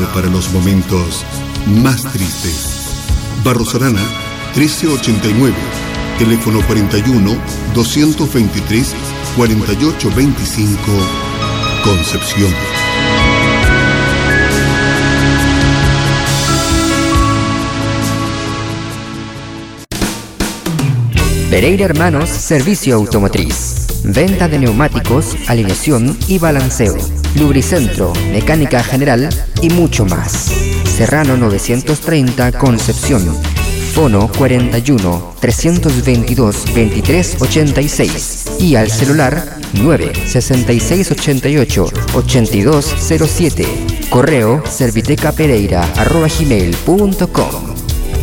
preparado para los momentos más tristes. Barros Arana, 1389, teléfono 41-223-4825, Concepción. Pereira Hermanos, servicio automotriz. Venta de neumáticos, alineación y balanceo. Lubricentro, mecánica general y mucho más. Serrano 930, Concepción. Fono 41-322-2386 y al celular 96688-8207. Correo servitecapereira@gmail.com.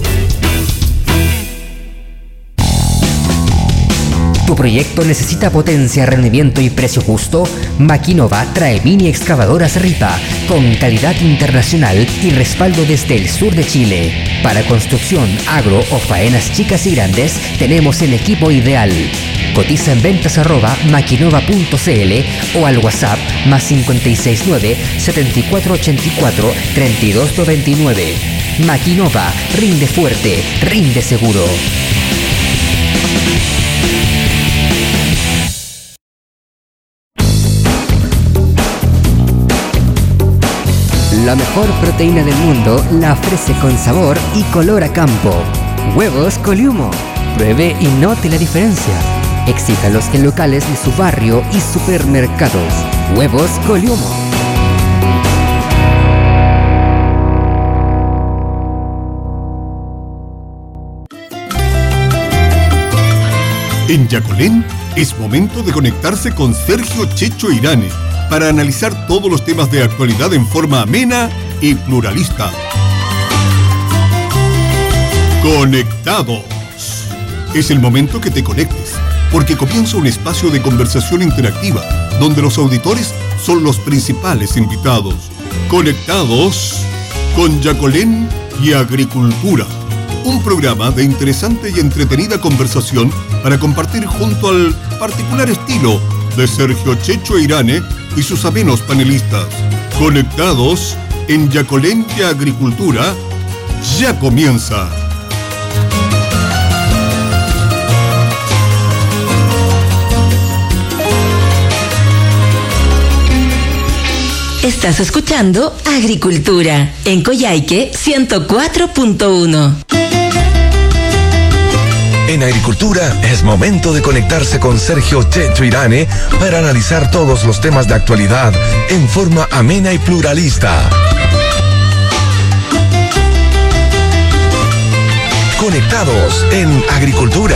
¿Tu proyecto necesita potencia, rendimiento y precio justo? Maquinova trae mini excavadoras Ripa con calidad internacional y respaldo desde el sur de Chile. Para construcción, agro o faenas chicas y grandes, tenemos el equipo ideal. Cotiza en ventas@maquinova.cl o al WhatsApp +569 7484 3299. Maquinova, rinde fuerte, rinde seguro. La mejor proteína del mundo la ofrece con sabor y color a campo. Huevos Coliumo. Pruebe y note la diferencia. Exíjalos en locales de su barrio y supermercados. Huevos Coliumo. En Yacolén es momento de conectarse con Sergio Checho Irane para analizar todos los temas de actualidad en forma amena y pluralista. Conectados. Es el momento que te conectes, porque comienza un espacio de conversación interactiva, donde los auditores son los principales invitados. Conectados con Yacolén y Agricultura. Un programa de interesante y entretenida conversación para compartir junto al particular estilo de Sergio Checho Irane y sus amenos panelistas. Conectados en Yacolén y Agricultura, ya comienza. Estás escuchando Agricultura en Coyhaique 104.1. En Agricultura es momento de conectarse con Sergio Checho Irane para analizar todos los temas de actualidad en forma amena y pluralista. Conectados en Agricultura.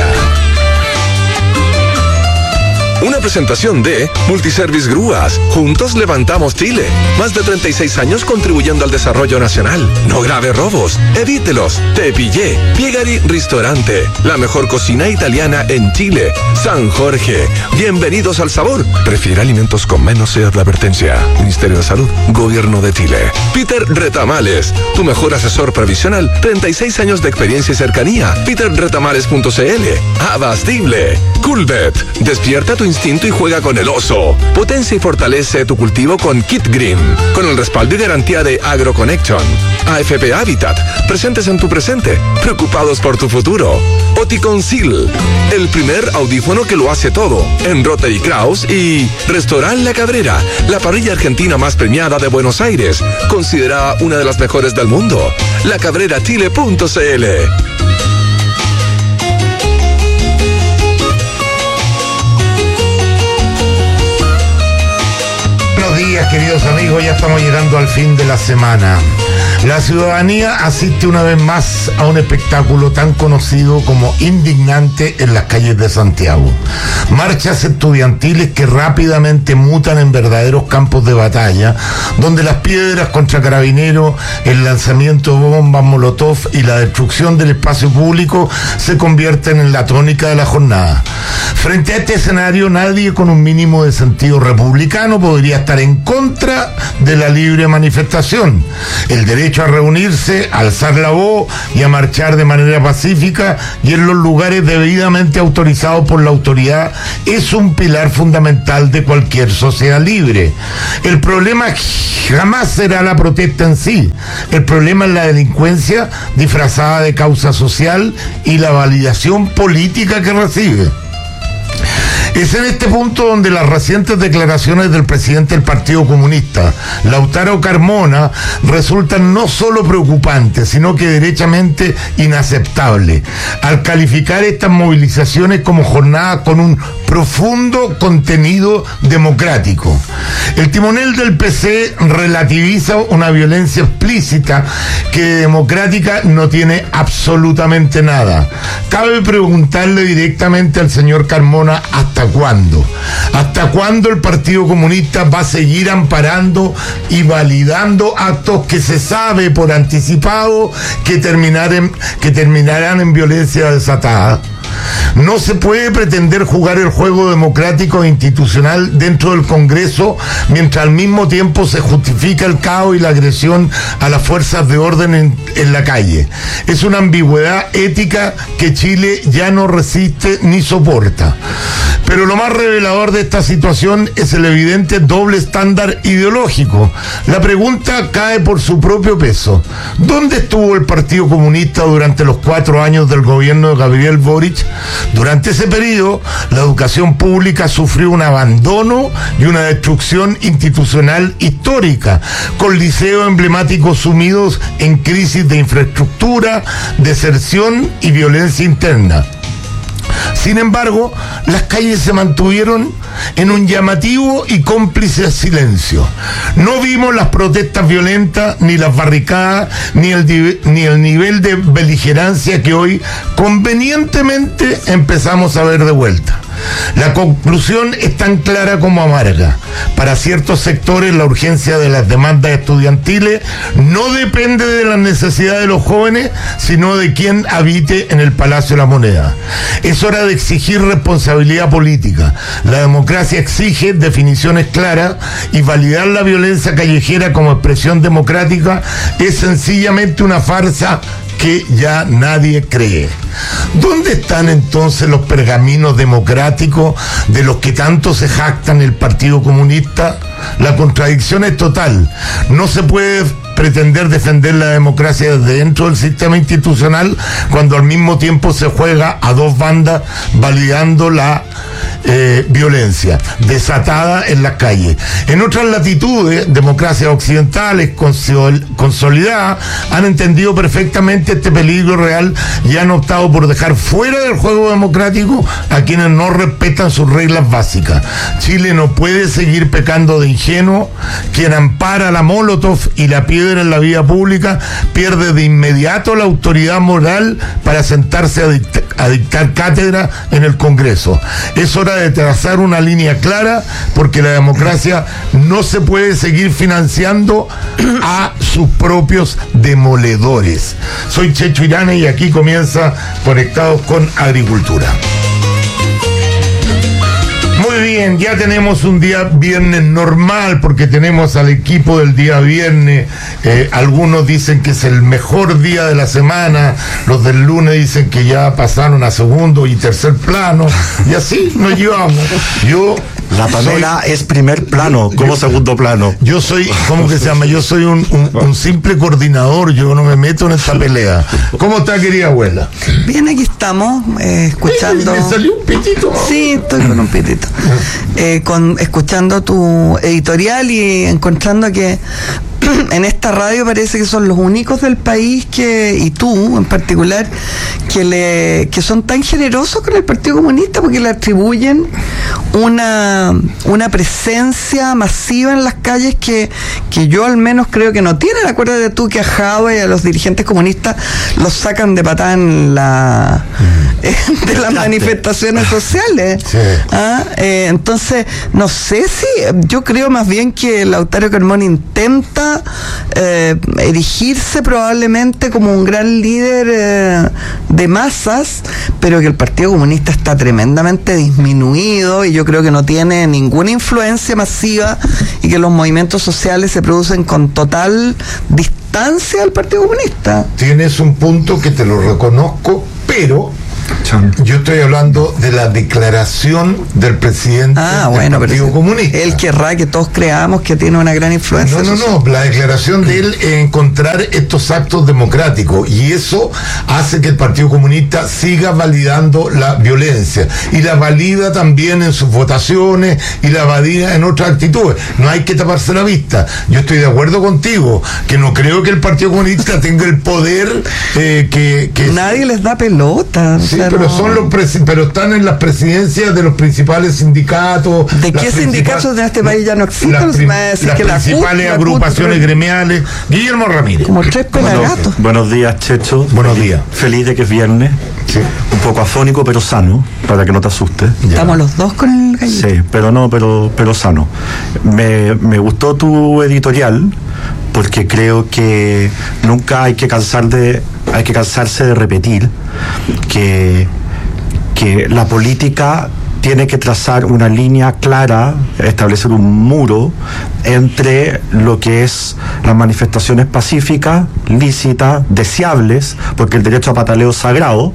Una presentación de Multiservice Grúas. Juntos levantamos Chile. Más de 36 años contribuyendo al desarrollo nacional. No grave robos. Evítelos. Te pillé. Piegari Ristorante. La mejor cocina italiana en Chile. San Jorge. Bienvenidos al sabor. Prefiere alimentos con menos de advertencia. Ministerio de Salud. Gobierno de Chile. Peter Retamales. Tu mejor asesor previsional. 36 años de experiencia y cercanía. peterretamales.cl. Abastible. Coolbet. Despierta tu instinto y juega con el oso. Potencia y fortalece tu cultivo con Kit Green, con el respaldo y garantía de AgroConnection. AFP Habitat, presentes en tu presente, preocupados por tu futuro. Oticonceal, el primer audífono que lo hace todo, en Rotary Kraus. Y Restaurant La Cabrera, la parrilla argentina más premiada de Buenos Aires, considerada una de las mejores del mundo. lacabrerachile.cl. Queridos amigos, ya estamos llegando al fin de la semana. La ciudadanía asiste una vez más a un espectáculo tan conocido como indignante en las calles de Santiago. Marchas estudiantiles que rápidamente mutan en verdaderos campos de batalla, donde las piedras contra carabineros, el lanzamiento de bombas molotov y la destrucción del espacio público se convierten en la tónica de la jornada. Frente a este escenario, nadie con un mínimo de sentido republicano podría estar en contra de la libre manifestación. El el derecho a reunirse, a alzar la voz y a marchar de manera pacífica y en los lugares debidamente autorizados por la autoridad es un pilar fundamental de cualquier sociedad libre. El problema jamás será la protesta en sí. El problema es la delincuencia disfrazada de causa social y la validación política que recibe. Es en este punto donde las recientes declaraciones del presidente del Partido Comunista, Lautaro Carmona, resultan no solo preocupantes, sino que derechamente inaceptables, al calificar estas movilizaciones como jornadas con un profundo contenido democrático. El timonel del PC relativiza una violencia explícita que democrática no tiene absolutamente nada. Cabe preguntarle directamente al señor Carmona ¿hasta cuándo? ¿Hasta cuándo el Partido Comunista va a seguir amparando y validando actos que se sabe por anticipado que terminarán en violencia desatada? No se puede pretender jugar el juego democrático e institucional dentro del Congreso mientras al mismo tiempo se justifica el caos y la agresión a las fuerzas de orden en la calle. Es una ambigüedad ética que Chile ya no resiste ni soporta. Pero lo más revelador de esta situación es el evidente doble estándar ideológico. La pregunta cae por su propio peso. ¿Dónde estuvo el Partido Comunista durante los 4 años del gobierno de Gabriel Boric? Durante ese periodo, la educación pública sufrió un abandono y una destrucción institucional histórica, con liceos emblemáticos sumidos en crisis de infraestructura, deserción y violencia interna. Sin embargo, las calles se mantuvieron en un llamativo y cómplice silencio. No vimos las protestas violentas, ni las barricadas, ni el nivel de beligerancia que hoy convenientemente empezamos a ver de vuelta. La conclusión es tan clara como amarga. Para ciertos sectores la urgencia de las demandas estudiantiles no depende de las necesidades de los jóvenes, sino de quien habite en el Palacio de la Moneda. Es hora de exigir responsabilidad política. La democracia exige definiciones claras y validar la violencia callejera como expresión democrática es sencillamente una farsa que ya nadie cree. ¿Dónde están entonces los pergaminos democráticos de los que tanto se jactan el Partido Comunista? La contradicción es total. No se puede pretender defender la democracia desde dentro del sistema institucional cuando al mismo tiempo se juega a dos bandas validando la violencia desatada en las calles. En otras latitudes, democracias occidentales consolidadas han entendido perfectamente este peligro real y han optado por dejar fuera del juego democrático a quienes no respetan sus reglas básicas. Chile no puede seguir pecando de ingenuo. Quien ampara la Molotov y la piedra en la vía pública pierde de inmediato la autoridad moral para sentarse a dictar cátedra en el Congreso. Es hora de trazar una línea clara porque la democracia no se puede seguir financiando a sus propios demoledores. Soy Checho Irane y aquí comienza Conectados con Agricultura. Muy bien, ya tenemos un día viernes normal porque tenemos al equipo del día viernes. Algunos dicen que es el mejor día de la semana, los del lunes dicen que ya pasaron a segundo y tercer plano y así nos llevamos. La Pamela es primer plano, como segundo plano. Yo soy, ¿cómo que se llama? Yo soy un simple coordinador, yo no me meto en esta pelea. ¿Cómo está, querida abuela? Bien, aquí estamos, escuchando... ¿Me salió un pitito? Sí, estoy con un pitito. Escuchando tu editorial y encontrando que en esta radio parece que son los únicos del país y tú en particular, que son tan generosos con el Partido Comunista porque le atribuyen una presencia masiva en las calles que yo al menos creo que no tienen. Acuérdate tú que a Jadwe y a los dirigentes comunistas los sacan de patada en de las manifestaciones sociales. Sí. Entonces, no sé si, yo creo más bien que Lautaro Carmona intenta erigirse probablemente como un gran líder de masas, pero que el Partido Comunista está tremendamente disminuido y yo creo que no tiene ninguna influencia masiva y que los movimientos sociales se producen con total distancia sustancia del Partido Comunista. Tienes un punto que te lo reconozco, pero yo estoy hablando de la declaración del presidente del Partido Comunista. Él querrá que todos creamos que tiene una gran influencia. No, la declaración de él es encontrar estos actos democráticos, y eso hace que el Partido Comunista siga validando la violencia, y la valida también en sus votaciones, y la valida en otras actitudes. No hay que taparse la vista. Yo estoy de acuerdo contigo, que no creo que el Partido Comunista tenga el poder que nadie les da pelota. Sí, pero pero están en las presidencias de los principales sindicatos. ¿De qué sindicatos de este país ya no existen? Las principales agrupaciones gremiales. Guillermo Ramírez. Como 3 pelagatos. Buenos días, Checho. Buenos días. Feliz de que es viernes. Sí. Un poco afónico, pero sano, para que no te asustes. Estamos los dos con el gallito. Sí, pero sano. Me gustó tu editorial, porque creo que nunca hay que cansarse de repetir que la política tiene que trazar una línea clara, establecer un muro entre lo que es las manifestaciones pacíficas, lícitas, deseables, porque el derecho a pataleo es sagrado,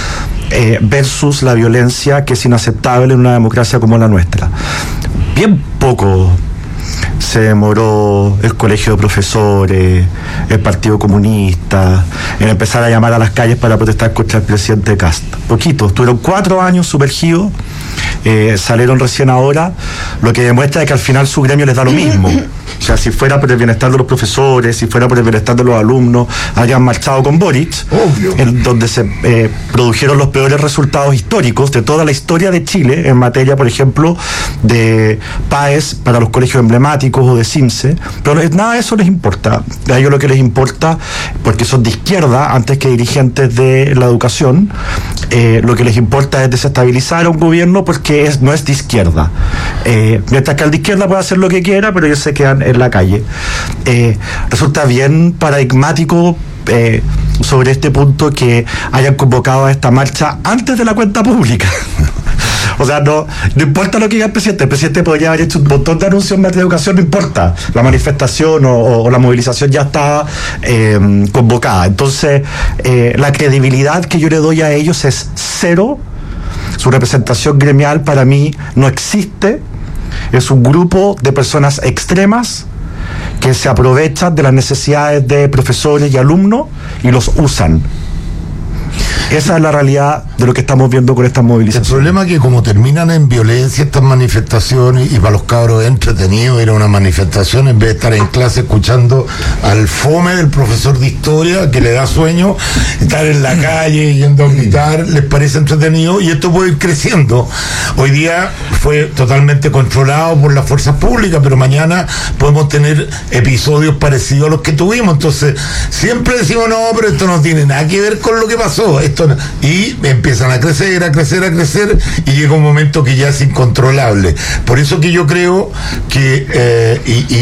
versus la violencia, que es inaceptable en una democracia como la nuestra. Bien poco se demoró el colegio de profesores, el Partido Comunista, en empezar a llamar a las calles para protestar contra el presidente Kast. Poquito, estuvieron 4 años sumergidos, salieron recién ahora, lo que demuestra que al final su gremio les da lo mismo. O sea, si fuera por el bienestar de los profesores, si fuera por el bienestar de los alumnos, habrían marchado con Boric, en donde se produjeron los peores resultados históricos de toda la historia de Chile en materia, por ejemplo, de PAES para los colegios emblemáticos o de CINCE, pero nada de eso les importa. A ellos lo que les importa, porque son de izquierda antes que dirigentes de la educación, lo que les importa es desestabilizar a un gobierno, porque no es de izquierda. Mientras que el de izquierda puede hacer lo que quiera, pero ellos se quedan en la calle. Resulta bien paradigmático sobre este punto que hayan convocado a esta marcha antes de la cuenta pública. O sea, no importa lo que diga el presidente podría haber hecho un montón de anuncios en materia de educación, no importa, la manifestación o la movilización ya está convocada. Entonces, la credibilidad que yo le doy a ellos es cero. Su representación gremial para mí no existe. Es un grupo de personas extremas que se aprovechan de las necesidades de profesores y alumnos y los usan. Esa es la realidad de lo que estamos viendo con estas movilizaciones. El problema es que como terminan en violencia estas manifestaciones, y para los cabros es entretenido ir a una manifestación en vez de estar en clase escuchando al fome del profesor de historia que le da sueño, estar en la calle yendo a gritar, les parece entretenido, y esto puede ir creciendo. Hoy día fue totalmente controlado por las fuerzas públicas, pero mañana podemos tener episodios parecidos a los que tuvimos. Entonces siempre decimos, no, pero esto no tiene nada que ver con lo que pasó, y empiezan a crecer, y llega un momento que ya es incontrolable. Por eso que yo creo que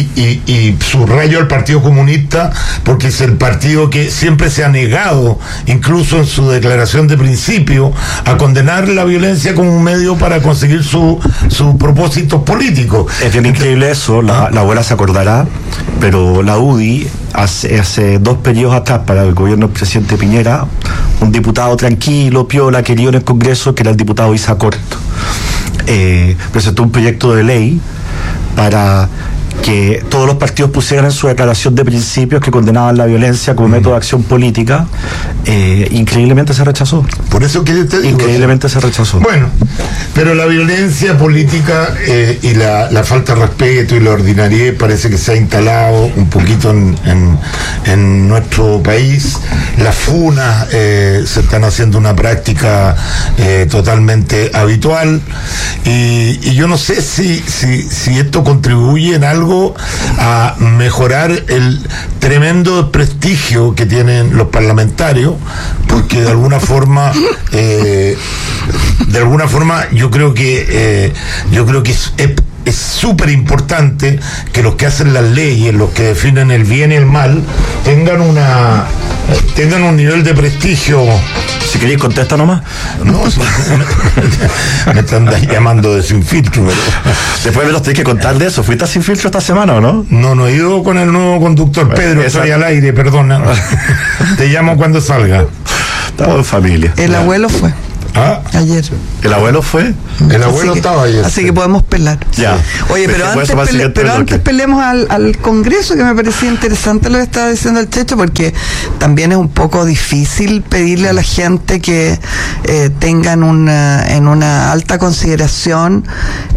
y subrayo al Partido Comunista, porque es el partido que siempre se ha negado, incluso en su declaración de principio, a condenar la violencia como un medio para conseguir su propósito político. Es bien increíble eso, la abuela se acordará, pero la UDI hace 2 periodos atrás, para el gobierno del presidente Piñera, un diputado tranquilo, piola, querido en el Congreso, que era el diputado Isa Corto, presentó un proyecto de ley para que todos los partidos pusieran en su declaración de principios que condenaban la violencia como método de acción política. Increíblemente se rechazó. Por eso que te digo, increíblemente se rechazó. Bueno, pero la violencia política y la falta de respeto y la ordinariedad parece que se ha instalado un poquito en nuestro país. Las funas se están haciendo una práctica totalmente habitual, y yo no sé si esto contribuye en algo a mejorar el tremendo prestigio que tienen los parlamentarios, porque de alguna forma yo creo que es súper importante que los que hacen las leyes, los que definen el bien y el mal, tengan un nivel de prestigio Si queréis, contesta nomás. No, me están llamando de Sin Filtro, pero... Después me los tenés que contar de eso. ¿Fuiste a Sin Filtro esta semana o no? No he ido con el nuevo conductor. Pedro, estoy al aire, perdona. Te llamo cuando salga. Estamos en familia. El abuelo fue. Ayer. ¿El abuelo fue? El abuelo estaba ayer. Así que podemos pelar. Ya. Oye, pero antes pelemos al Congreso, que me parecía interesante lo que estaba diciendo el Checho, porque también es un poco difícil pedirle a la gente que tengan en una alta consideración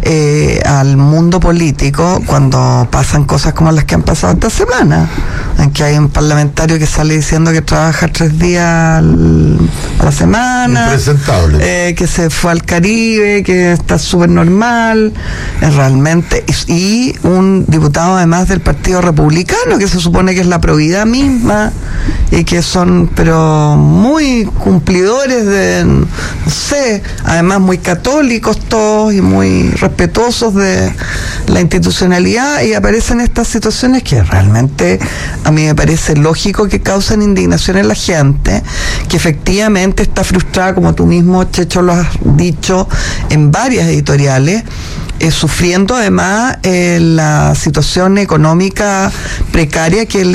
al mundo político cuando pasan cosas como las que han pasado esta semana, en que hay un parlamentario que sale diciendo que trabaja 3 días a la semana. Impresentable. Que se fue al Caribe, que está súper normal, realmente, y un diputado además del Partido Republicano, que se supone que es la probidad misma, y que son, pero muy cumplidores de, no sé, además muy católicos todos, y muy respetuosos de la institucionalidad, y aparecen estas situaciones que realmente a mí me parece lógico que causen indignación en la gente, que efectivamente está frustrada, como tú mismo, Checho, lo has dicho en varias editoriales, sufriendo además la situación económica precaria que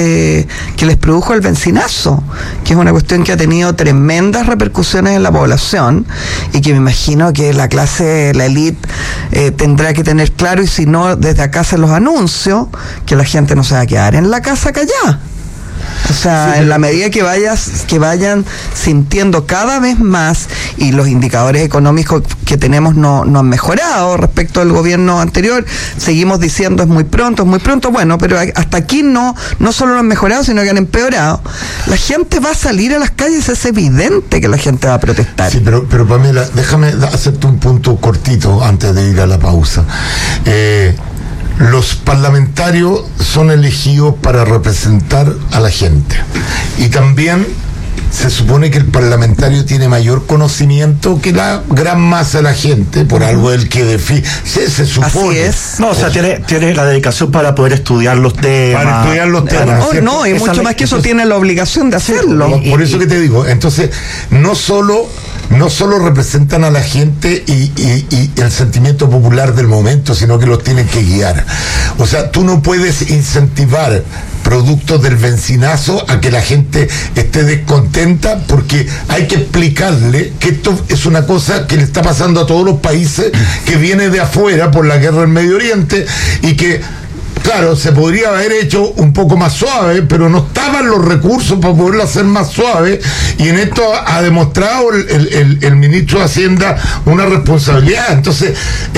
les produjo el bencinazo, que es una cuestión que ha tenido tremendas repercusiones en la población y que me imagino que la élite tendrá que tener claro, y si no, desde acá se los anuncio, que la gente no se va a quedar en la casa callada. O sea, sí, en la medida que vayan sintiendo cada vez más, y los indicadores económicos que tenemos no han mejorado respecto al gobierno anterior, seguimos diciendo es muy pronto, bueno, pero hasta aquí no solo lo han mejorado, sino que han empeorado. La gente va a salir a las calles, es evidente que la gente va a protestar. Sí, pero Pamela, déjame hacerte un punto cortito antes de ir a la pausa. Los parlamentarios son elegidos para representar a la gente, y también se supone que el parlamentario tiene mayor conocimiento que la gran masa de la gente, por algo el que define, se supone. Así es. No, o sea, tiene la dedicación para poder estudiar los temas. Para estudiar los temas. Y mucho más que eso, tiene la obligación de hacerlo. Por eso que te digo, entonces, no solo representan a la gente y el sentimiento popular del momento, sino que los tienen que guiar. O sea, tú no puedes incentivar productos del bencinazo a que la gente esté descontenta, porque hay que explicarle que esto es una cosa que le está pasando a todos los países, que viene de afuera por la guerra en Medio Oriente, y que claro, se podría haber hecho un poco más suave, pero no estaban los recursos para poderlo hacer más suave, y en esto ha demostrado el ministro de Hacienda una responsabilidad. Entonces,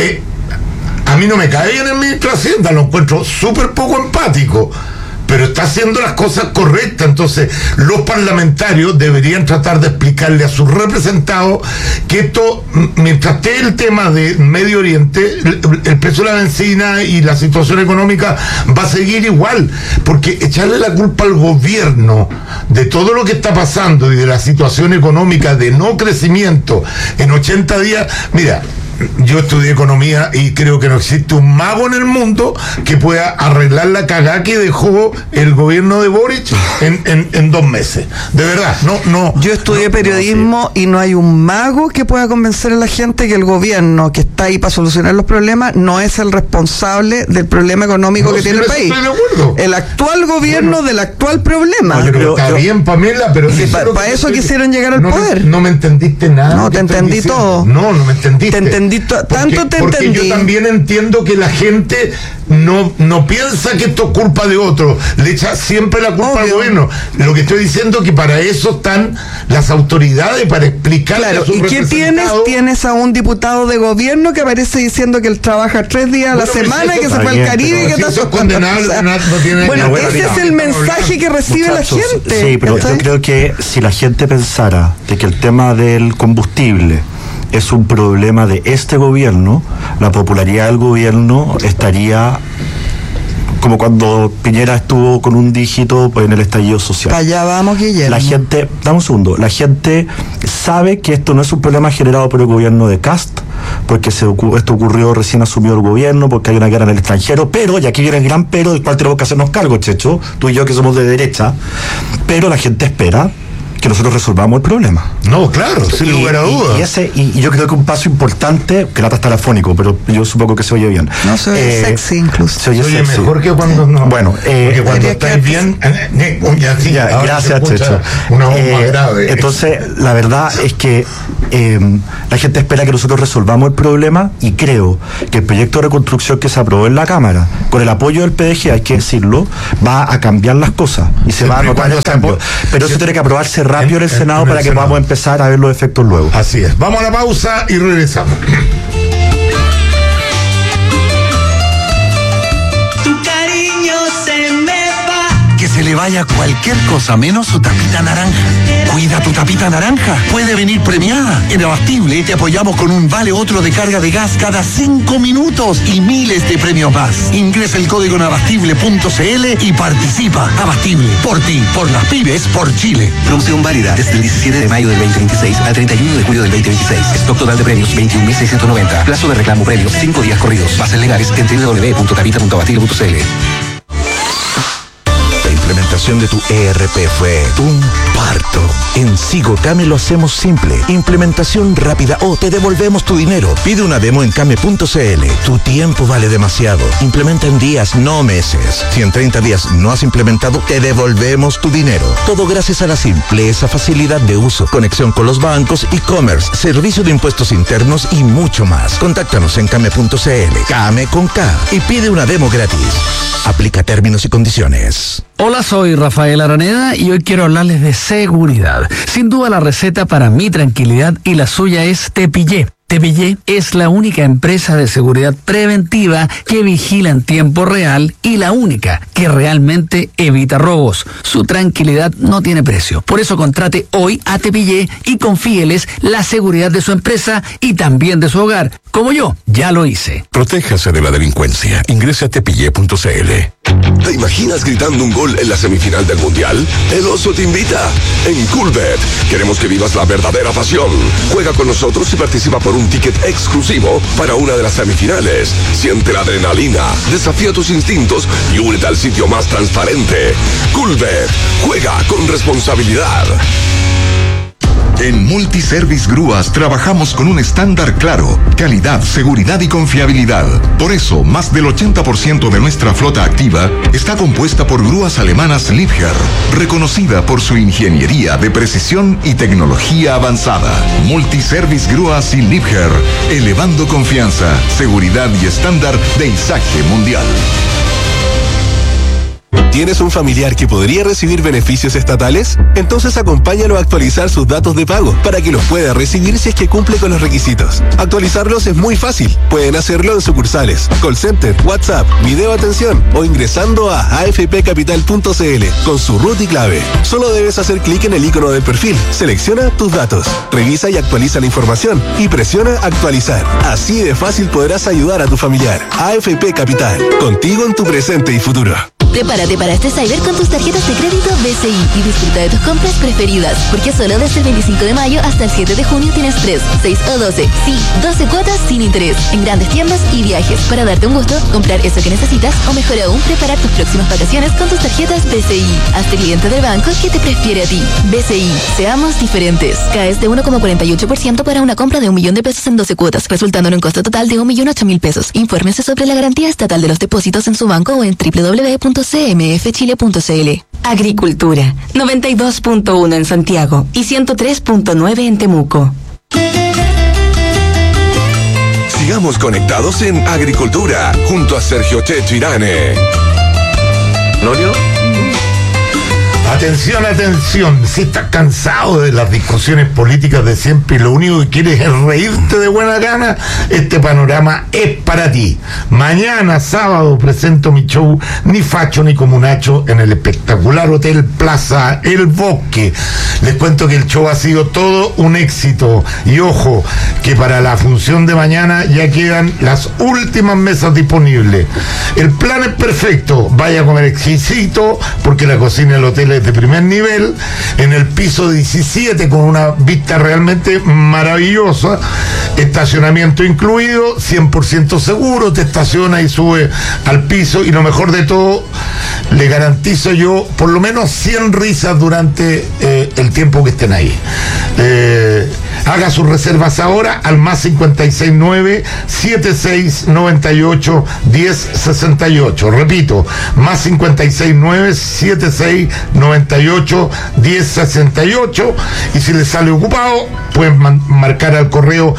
a mí no me cae bien el ministro de Hacienda, lo encuentro súper poco empático, pero está haciendo las cosas correctas. Entonces, los parlamentarios deberían tratar de explicarle a sus representados que esto, mientras esté el tema de Medio Oriente, el precio de la benzina y la situación económica va a seguir igual, porque echarle la culpa al gobierno de todo lo que está pasando y de la situación económica de no crecimiento en 80 días, mira, yo estudié economía y creo que no existe un mago en el mundo que pueda arreglar la cagada que dejó el gobierno de Boric en 2 meses. De verdad, no. Yo estudié periodismo y no hay un mago que pueda convencer a la gente que el gobierno que está ahí para solucionar los problemas no es el responsable del problema económico que tiene el país. Estoy de acuerdo. El actual gobierno del actual problema. Pero está bien, Pamela, pero para eso quisieron llegar al poder. No me entendiste nada. No, te entendí todo. No me entendiste. Porque yo también entiendo que la gente no piensa que esto es culpa de otro, le echa siempre la culpa al gobierno. Lo que estoy diciendo es que para eso están las autoridades, para explicarle a sus representados. ¿Y qué tienes a un diputado de gobierno que aparece diciendo que él trabaja 3 días a la semana, y que se fue al Caribe, y que está condenado? Bueno, ese es el mensaje que recibe la gente. Sí, pero yo creo que si la gente pensara de que el tema del combustible es un problema de este gobierno, la popularidad del gobierno estaría como cuando Piñera estuvo con un dígito en el estallido social. Allá vamos, Guillermo. La gente, dame un segundo, la gente sabe que esto no es un problema generado por el gobierno de Kast, porque esto ocurrió recién asumió el gobierno, porque hay una guerra en el extranjero, pero, y aquí viene el gran pero, del cual tenemos que hacernos cargo, Checho, tú y yo que somos de derecha, pero la gente espera que nosotros resolvamos el problema. No, claro, sin lugar a dudas. Y yo creo que un paso importante, que Lata está afónico, pero yo supongo que se oye bien. No, se oye sexy incluso. Se oye sexy. Mejor que cuando no. Bueno, porque cuando estáis bien, gracias, Checho. Una voz más grave. Entonces, la verdad es que la gente espera que nosotros resolvamos el problema, y creo que el proyecto de reconstrucción que se aprobó en la Cámara, con el apoyo del PDG, hay que decirlo, va a cambiar las cosas y se va a notar el cambio. Pero eso tiene que aprobarse rápido en el Senado para que podamos empezar a ver los efectos luego. Así es. Vamos a la pausa y regresamos. Que se le vaya cualquier cosa menos su tapita naranja. Cuida tu tapita naranja. Puede venir premiada. En Abastible te apoyamos con un vale otro de carga de gas cada 5 minutos y miles de premios más. Ingresa el código en abastible.cl y participa. Abastible, por ti, por las pymes, por Chile. Promoción válida desde el 17 de mayo del 2026 al 31 de julio del 2026. Stock total de premios 21.690. Plazo de reclamo premios 5 días corridos. Bases legales en www.tapita.abastible.cl. La implementación de tu ERP fue un parto. En Sigo Came lo hacemos simple. Implementación rápida o te devolvemos tu dinero. Pide una demo en came.cl. Tu tiempo vale demasiado. Implementa en días, no meses. Si en 30 días no has implementado, te devolvemos tu dinero. Todo gracias a la simpleza, facilidad de uso, conexión con los bancos, e-commerce, servicio de impuestos internos y mucho más. Contáctanos en came.cl. Came con K. Y pide una demo gratis. Aplica términos y condiciones. Hola, soy Rafael Araneda y hoy quiero hablarles de seguridad. Sin duda la receta para mi tranquilidad y la suya es Tepillé. Tepillé es la única empresa de seguridad preventiva que vigila en tiempo real y la única que realmente evita robos. Su tranquilidad no tiene precio. Por eso contrate hoy a Tepillé y confíeles la seguridad de su empresa y también de su hogar. Como yo, ya lo hice. Protéjase de la delincuencia. Ingrese a tepillé.cl. ¿Te imaginas gritando un gol en la semifinal del Mundial? El Oso te invita. En Coolbet queremos que vivas la verdadera pasión. Juega con nosotros y participa por un ticket exclusivo para una de las semifinales. Siente la adrenalina, desafía tus instintos y únete al sitio más transparente. Coolbet. Juega con responsabilidad. En Multiservice Grúas trabajamos con un estándar claro, calidad, seguridad y confiabilidad. Por eso, más del 80% de nuestra flota activa está compuesta por grúas alemanas Liebherr, reconocida por su ingeniería de precisión y tecnología avanzada. Multiservice Grúas y Liebherr, elevando confianza, seguridad y estándar de izaje mundial. ¿Tienes un familiar que podría recibir beneficios estatales? Entonces acompáñalo a actualizar sus datos de pago para que los pueda recibir si es que cumple con los requisitos. Actualizarlos es muy fácil. Pueden hacerlo en sucursales, call center, WhatsApp, video atención o ingresando a afpcapital.cl con su RUT y clave. Solo debes hacer clic en el icono del perfil, selecciona tus datos, revisa y actualiza la información y presiona actualizar. Así de fácil podrás ayudar a tu familiar. AFP Capital, contigo en tu presente y futuro. Prepárate para este Cyber con tus tarjetas de crédito BCI y disfruta de tus compras preferidas, porque solo desde el 25 de mayo hasta el 7 de junio tienes 3, 6 o 12, sí, 12 cuotas sin interés, en grandes tiendas y viajes, para darte un gusto, comprar eso que necesitas o mejor aún, preparar tus próximas vacaciones con tus tarjetas BCI. Hazte cliente del banco que te prefiere a ti. BCI, seamos diferentes. Caes de 1,48% para una compra de $1.000.000 en 12 cuotas, resultando en un costo total de $1.008.000. Infórmese sobre la garantía estatal de los depósitos en su banco o en www.cmfchile.cl. Agricultura, 92.1 en Santiago y 103.9 en Temuco. Sigamos conectados en Agricultura junto a Sergio Checho Irane. ¿Lorio? Atención, atención, si estás cansado de las discusiones políticas de siempre y lo único que quieres es reírte de buena gana, este panorama es para ti. Mañana, sábado, presento mi show Ni Facho ni Comunacho en el espectacular Hotel Plaza El Bosque. Les cuento que el show ha sido todo un éxito y ojo, que para la función de mañana ya quedan las últimas mesas disponibles. El plan es perfecto, vaya a comer exquisito porque la cocina del hotel es hoteles de primer nivel, en el piso 17 con una vista realmente maravillosa, estacionamiento incluido, 100% seguro, te estaciona y sube al piso, y lo mejor de todo, le garantizo yo por lo menos 100 risas durante el tiempo que estén ahí. Haga sus reservas ahora al más 569-7698-1068. Repito, más 569-7698-1068. Y si les sale ocupado, pueden marcar al correo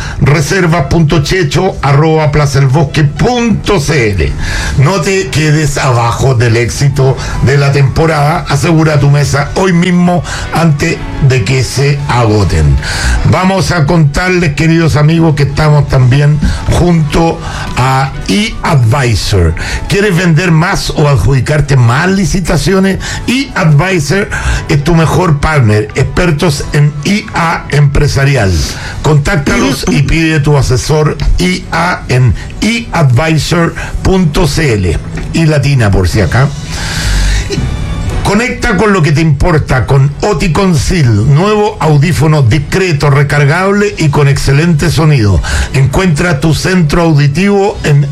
reserva.checho@plazaelbosque.cl. No te quedes abajo del éxito de la temporada. Asegura tu mesa hoy mismo antes de que se agoten. Vamos a contarles, queridos amigos, que estamos también junto a eAdvisor. ¿Quieres vender más o adjudicarte más licitaciones? eAdvisor es tu mejor partner, expertos en IA empresarial. Contáctalos y pide tu asesor IA en eAdvisor.cl. Y latina por si acá. Conecta con lo que te importa con Oticon-Seal, nuevo audífono discreto, recargable y con excelente sonido. Encuentra tu centro auditivo en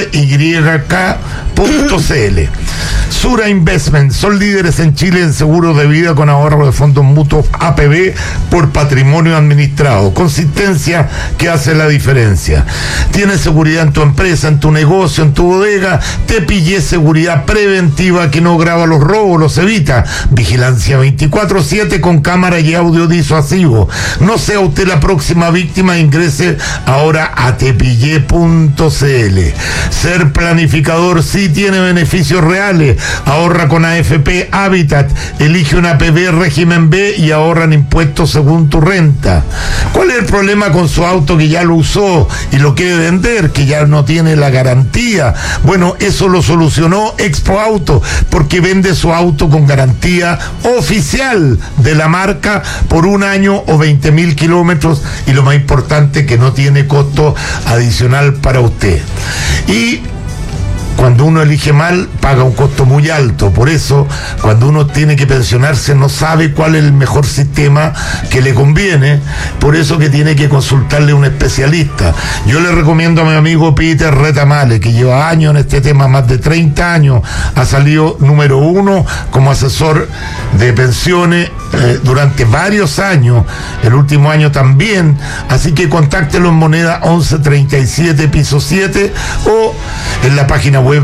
ryk.cl. Sura Investment, son líderes en Chile en seguros de vida con ahorro de fondos mutuos APB por patrimonio administrado. Consistencia que hace la diferencia. Tienes seguridad en tu empresa, en tu negocio, en tu bodega. Te pillé seguridad preventiva que no graba los robos, los evita. Vigilancia 24/7 con cámara y audio disuasivo. No sea usted la próxima víctima, ingrese ahora a tepillé.cl. Ser planificador sí tiene beneficios reales. Ahorra con AFP Habitat, elige una APB régimen B y ahorran impuestos según tu renta. ¿Cuál es el problema con su auto que ya lo usó y lo quiere vender, que ya no tiene la garantía? Bueno, eso lo solucionó Expo Auto, porque vende su auto con garantía oficial de la marca por 1 año o 20.000 kilómetros, y lo más importante, que no tiene costo adicional para usted. Y cuando uno elige mal, paga un costo muy alto. Por eso, cuando uno tiene que pensionarse, no sabe cuál es el mejor sistema que le conviene. Por eso que tiene que consultarle a un especialista. Yo le recomiendo a mi amigo Peter Retamale, que lleva años en este tema, más de 30 años. Ha salido número 1 como asesor de pensiones durante varios años. El último año también. Así que contáctelo en moneda 1137 piso 7 o en la página web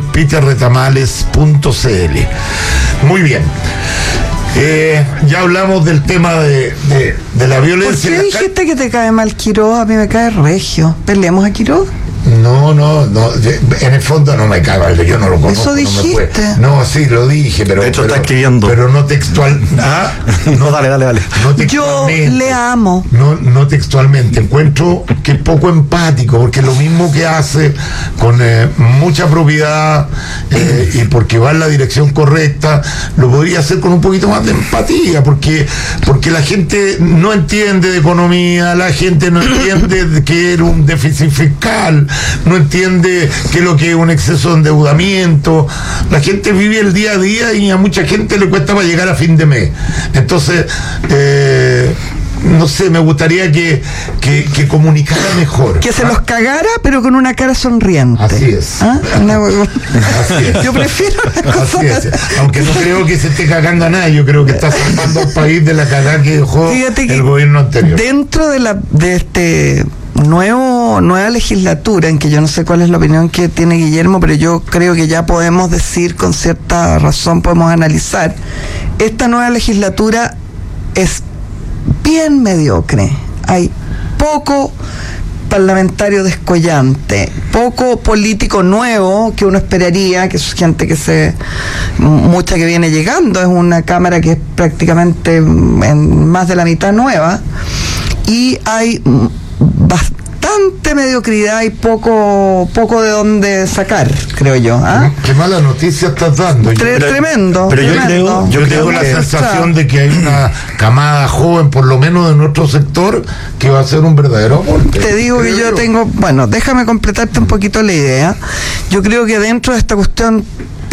peterretamales.cl. Muy bien. Ya hablamos del tema de la violencia. ¿Por qué dijiste que te cae mal Quiroz? A mí me cae regio. ¿Peleamos a Quiroz? No, en el fondo no me cae mal, yo no lo conozco. Eso dijiste. No, sí, lo dije, pero... De hecho, está escribiendo. Pero no textual. No, dale. No yo le amo. No textualmente. Encuentro que es poco empático, porque lo mismo que hace con mucha propiedad y porque va en la dirección correcta, lo podría hacer con un poquito más de empatía, porque la gente no entiende de economía, la gente no entiende que era un déficit fiscal, no entiende qué es lo que es un exceso de endeudamiento. La gente vive el día a día y a mucha gente le cuesta para llegar a fin de mes. Entonces, no sé, me gustaría que comunicara mejor. Que se los cagara, pero con una cara sonriente. Así es. ¿Ah? Así es. Yo prefiero así es. Aunque no creo que se esté cagando a nadie, yo creo que está salvando al país de la cagada que dejó el gobierno anterior. Dentro de este nueva legislatura, en que yo no sé cuál es la opinión que tiene Guillermo, pero yo creo que ya podemos decir con cierta razón, podemos analizar, esta nueva legislatura es bien mediocre. Hay poco parlamentario descollante, poco político nuevo que uno esperaría, que es gente mucha que viene llegando, es una cámara que es prácticamente en más de la mitad nueva, y hay bastante mediocridad y poco de dónde sacar, creo yo. ¿Ah? Qué mala noticia estás dando. Tremendo. Pero yo tengo la sensación de que hay una camada joven, por lo menos de nuestro sector, que va a ser un verdadero aporte. Te digo que yo tengo, déjame completarte un poquito la idea. Yo creo que dentro de esta cuestión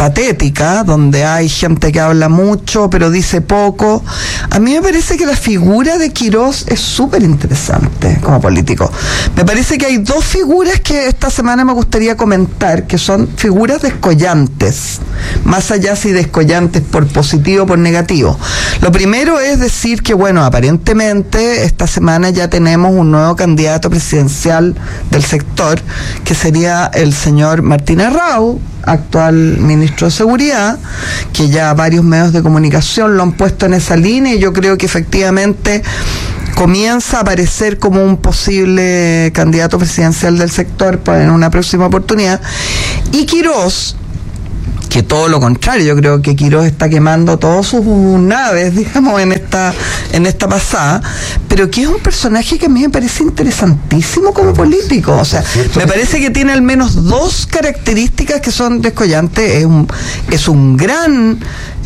patética, donde hay gente que habla mucho pero dice poco. A mí me parece que la figura de Quirós es súper interesante como político. Me parece que hay dos figuras que esta semana me gustaría comentar, que son figuras descollantes, más allá si descollantes por positivo o por negativo. Lo primero es decir que, bueno, aparentemente esta semana ya tenemos un nuevo candidato presidencial del sector, que sería el señor Martín Arrau, actual ministro de Seguridad, que ya varios medios de comunicación lo han puesto en esa línea, y yo creo que efectivamente comienza a aparecer como un posible candidato presidencial del sector en una próxima oportunidad. Y Quirós, que todo lo contrario, yo creo que Quirós está quemando todas sus naves, digamos, en esta pasada, pero que es un personaje que a mí me parece interesantísimo como político. O sea, me parece que tiene al menos dos características que son descollantes. Es un gran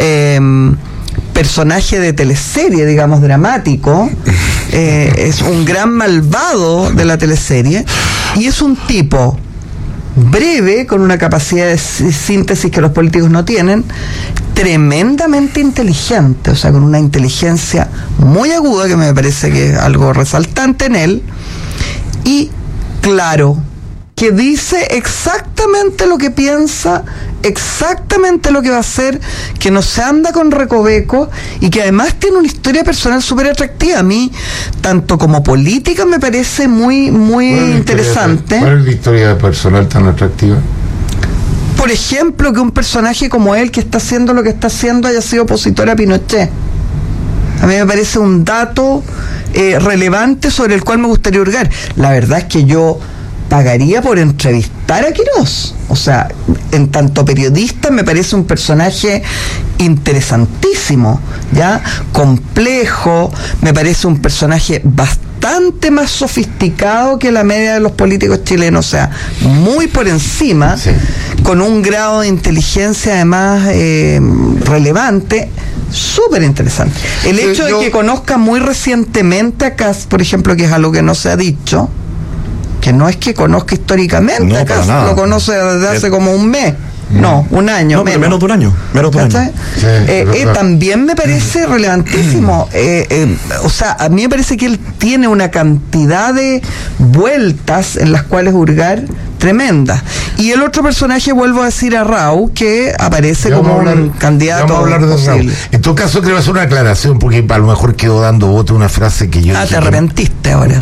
personaje de teleserie, digamos, dramático, es un gran malvado de la teleserie, y es un tipo breve, con una capacidad de síntesis que los políticos no tienen, tremendamente inteligente, o sea, con una inteligencia muy aguda, que me parece que es algo resaltante en él, y claro, que dice exactamente lo que piensa, exactamente lo que va a hacer, que no se anda con recovecos, y que además tiene una historia personal súper atractiva. A mí, tanto como política, me parece muy, muy interesante. ¿Cuál es la historia personal tan atractiva? Por ejemplo, que un personaje como él, que está haciendo lo que está haciendo, haya sido opositor a Pinochet. A mí me parece un dato relevante sobre el cual me gustaría hurgar. La verdad es que yo pagaría por entrevistar a Quirós. O sea, en tanto periodista me parece un personaje interesantísimo, ¿ya? Complejo, me parece un personaje bastante más sofisticado que la media de los políticos chilenos, o sea, muy por encima, sí, con un grado de inteligencia además relevante, súper interesante. El hecho de que conozca muy recientemente a Kast, por ejemplo, que es algo que no se ha dicho, que no es que conozca históricamente, no, acá lo conoce desde hace como un mes, un año, menos de un año. Sí, también me parece relevantísimo. O sea, a mí me parece que él tiene una cantidad de vueltas en las cuales hurgar tremenda. Y el otro personaje, vuelvo a decir, a Arrau, que aparece como un candidato. Vamos a hablar de Arrau. En todo caso, creo que hacer una aclaración, porque a lo mejor quedó dando voto una frase que yo te arrepentiste ahora.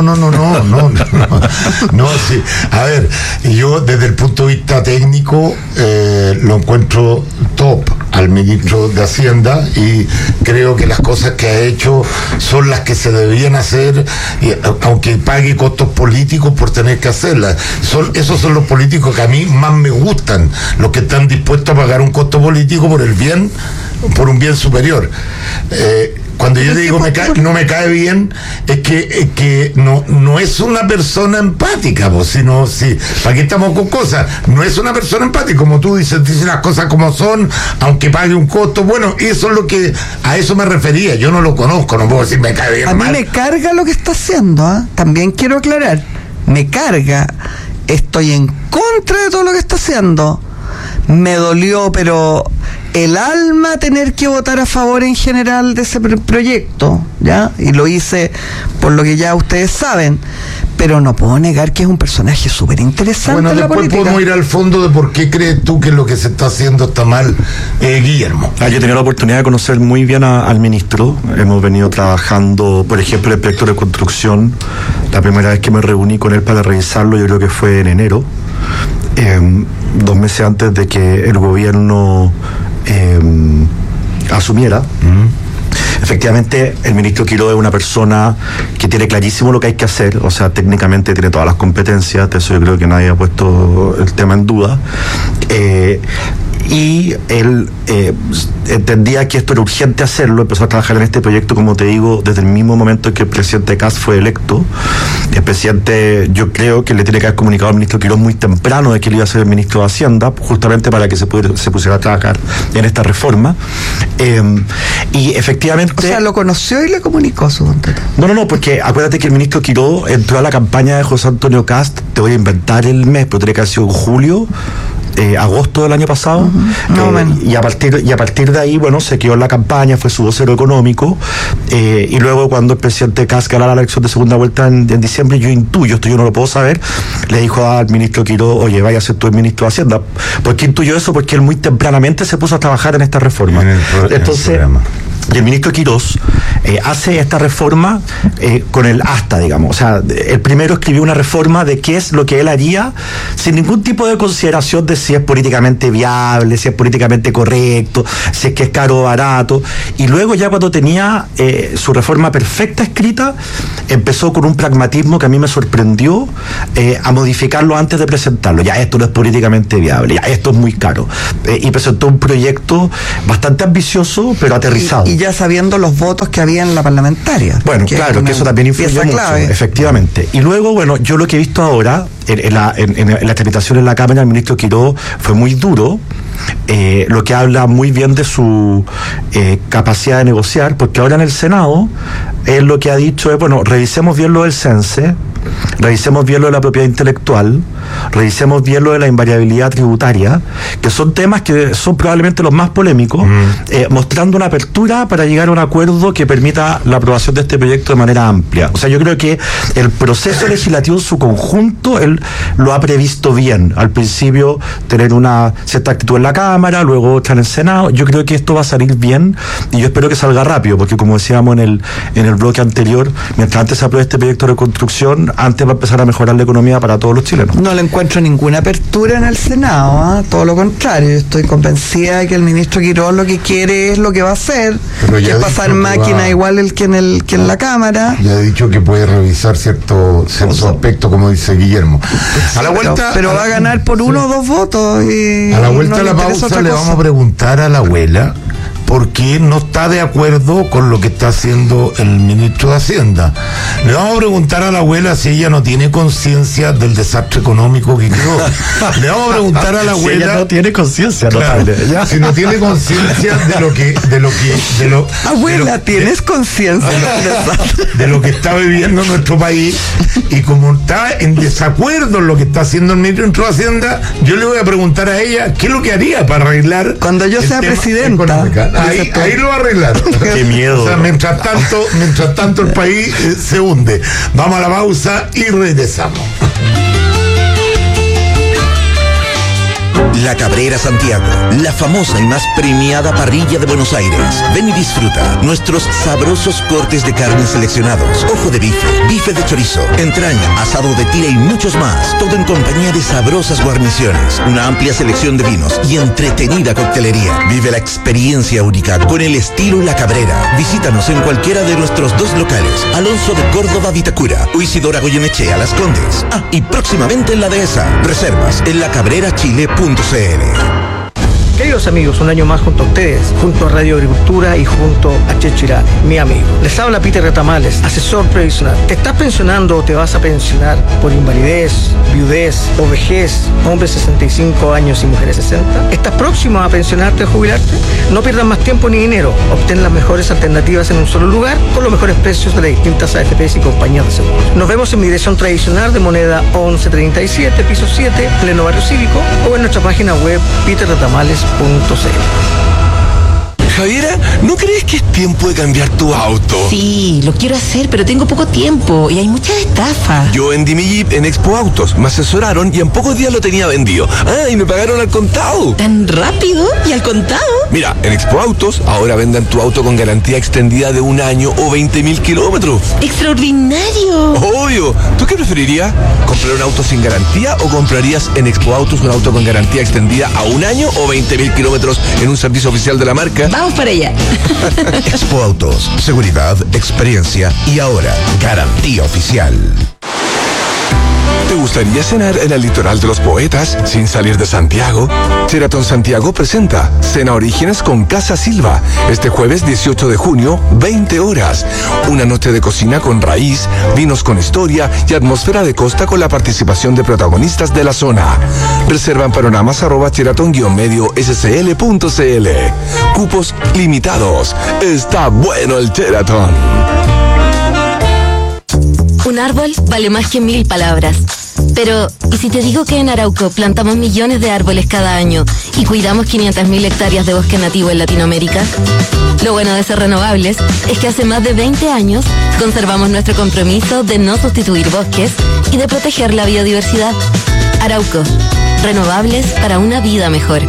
No, sí. A ver, yo desde el punto de vista técnico lo encuentro top al ministro de Hacienda, y creo que las cosas que ha hecho son las que se debían hacer, aunque pague costos políticos por tener que hacerlas. Esos son los políticos que a mí más me gustan, los que están dispuestos a pagar un costo político por un bien superior. Cuando yo digo no me cae bien, es que no es una persona empática, sino, sí, ¿para qué estamos con cosas? No es una persona empática, como tú dice las cosas como son, aunque pague un costo. Bueno, eso es a eso me refería. Yo no lo conozco, no puedo decir me cae bien. A mí me carga lo que está haciendo, también quiero aclarar, me carga, estoy en contra de todo lo que está haciendo. Me dolió, pero el alma, tener que votar a favor en general de ese proyecto, ¿ya? Y lo hice por lo que ya ustedes saben, pero no puedo negar que es un personaje súper interesante en la política. Bueno, después podemos ir al fondo de por qué crees tú que lo que se está haciendo está mal, Guillermo. Yo he tenido la oportunidad de conocer muy bien al ministro. Hemos venido trabajando, por ejemplo, el proyecto de construcción. La primera vez que me reuní con él para revisarlo, yo creo que fue en enero, 2 meses antes de que el gobierno asumiera. Efectivamente, el ministro Quirós es una persona que tiene clarísimo lo que hay que hacer, o sea, técnicamente tiene todas las competencias, de eso yo creo que nadie ha puesto el tema en duda. Y él entendía que esto era urgente hacerlo, empezó a trabajar en este proyecto, como te digo, desde el mismo momento en que el presidente Kast fue electo. El presidente, yo creo que le tiene que haber comunicado al ministro Quirós muy temprano de que él iba a ser el ministro de Hacienda, justamente para que se pusiera a trabajar en esta reforma. Y efectivamente... O sea, lo conoció y le comunicó su voluntad. No, porque acuérdate que el ministro Quirós entró a la campaña de José Antonio Kast, te voy a inventar el mes, pero tiene que haber sido en julio agosto del año pasado, y a partir de ahí, bueno, se quedó en la campaña, fue su vocero económico, y luego cuando el presidente Kast ganó la elección de segunda vuelta en diciembre, yo intuyo, esto yo no lo puedo saber, le dijo al ministro Quiroz, oye, vaya a ser tú el ministro de Hacienda. ¿Por qué intuyo eso? Porque él muy tempranamente se puso a trabajar en esta reforma. Entonces, el ministro Quiroz hace esta reforma con el asta, digamos. O sea, el primero escribió una reforma de qué es lo que él haría sin ningún tipo de consideración de si es políticamente viable, si es políticamente correcto, si es que es caro o barato. Y luego ya cuando tenía su reforma perfecta escrita, empezó con un pragmatismo que a mí me sorprendió a modificarlo antes de presentarlo. Ya esto no es políticamente viable, ya esto es muy caro. Y presentó un proyecto bastante ambicioso, pero aterrizado. Y ya sabiendo los votos que había en la parlamentaria. Bueno, claro, que eso también influyó mucho, efectivamente. Y luego, bueno, yo lo que he visto ahora, en la tramitación en la Cámara, el ministro Quiroz fue muy duro, lo que habla muy bien de su capacidad de negociar, porque ahora en el Senado, él lo que ha dicho es, bueno, revisemos bien lo del CENSE, revisemos bien lo de la propiedad intelectual, revisemos bien lo de la invariabilidad tributaria, que son temas que son probablemente los más polémicos, mostrando una apertura para llegar a un acuerdo que permita la aprobación de este proyecto de manera amplia. O sea, yo creo que el proceso legislativo en su conjunto, él lo ha previsto bien. Al principio tener una cierta actitud en la Cámara, luego otra en el Senado. Yo creo que esto va a salir bien y yo espero que salga rápido, porque como decíamos en el bloque anterior, mientras antes se apruebe este proyecto de reconstrucción, antes va a empezar a mejorar la economía para todos los chilenos. No le encuentro ninguna apertura en el Senado, ¿eh? Todo lo contrario. Estoy convencida de que el ministro Quiroz lo que quiere es lo que va a hacer, que es pasar máquina igual que en la Cámara. Ya he dicho que puede revisar cierto aspecto, como dice Guillermo. A la vuelta, pero va a ganar por 1 o 2 votos. Y a la vuelta de la pausa le vamos a preguntar a la abuela por qué no está de acuerdo con lo que está haciendo el ministro de Hacienda. Le vamos a preguntar a la abuela si ella no tiene conciencia del desastre económico que quedó. Le vamos a preguntar a la abuela si ella no tiene conciencia, claro, si no tiene conciencia abuela, ¿tienes conciencia de lo que está viviendo nuestro país? Y como está en desacuerdo en lo que está haciendo el ministro de Hacienda, yo le voy a preguntar a ella qué es lo que haría para arreglar cuando yo sea presidenta. Ahí lo arreglaron. Qué miedo. O sea, mientras tanto el país se hunde. Vamos a la pausa y regresamos. La Cabrera Santiago, la famosa y más premiada parrilla de Buenos Aires. Ven y disfruta nuestros sabrosos cortes de carne seleccionados. Ojo de bife, bife de chorizo, entraña, asado de tira y muchos más. Todo en compañía de sabrosas guarniciones, una amplia selección de vinos y entretenida coctelería. Vive la experiencia única con el estilo La Cabrera. Visítanos en cualquiera de nuestros 2 locales. Alonso de Córdoba, Vitacura, o Isidora Goyenechea, Las Condes. Y próximamente en la Dehesa. Reservas en lacabrerachile.cl. Queridos amigos, un año más junto a ustedes, junto a Radio Agricultura y junto a Chechirá, mi amigo. Les habla Peter Retamales, asesor previsional. ¿Te estás pensionando o te vas a pensionar por invalidez, viudez o vejez, hombres 65 años y mujeres 60? ¿Estás próximo a pensionarte o jubilarte? No pierdas más tiempo ni dinero. Obtén las mejores alternativas en un solo lugar con los mejores precios de las distintas AFPs y compañías de seguros. Nos vemos en mi dirección tradicional de moneda 1137, piso 7, pleno barrio cívico, o en nuestra página web peterretamales.cl. Javiera, ¿no crees que es tiempo de cambiar tu auto? Sí, lo quiero hacer, pero tengo poco tiempo y hay muchas estafas. Yo vendí mi Jeep en Expo Autos, me asesoraron y en pocos días lo tenía vendido. Y me pagaron al contado. ¿Tan rápido? ¿Y al contado? Mira, en Expo Autos ahora venden tu auto con garantía extendida de 1 año o 20.000 kilómetros. ¡Extraordinario! Obvio. ¿Tú qué preferirías? ¿Comprar un auto sin garantía o comprarías en Expo Autos un auto con garantía extendida a 1 año o 20.000 kilómetros en un servicio oficial de la marca? Vamos para allá. Expo Autos, seguridad, experiencia y ahora garantía oficial. ¿Te gustaría cenar en el litoral de los poetas sin salir de Santiago? Sheraton Santiago presenta Cena Orígenes con Casa Silva, este jueves 18 de junio, 20 horas. Una noche de cocina con raíz, vinos con historia y atmósfera de costa con la participación de protagonistas de la zona. Reserva en panoramas @sheraton-sc.cl. Cupos limitados. Está bueno el Sheraton. Un árbol vale más que 1000 palabras. Pero, ¿y si te digo que en Arauco plantamos millones de árboles cada año y cuidamos 500.000 hectáreas de bosque nativo en Latinoamérica? Lo bueno de ser renovables es que hace más de 20 años conservamos nuestro compromiso de no sustituir bosques y de proteger la biodiversidad. Arauco, renovables para una vida mejor.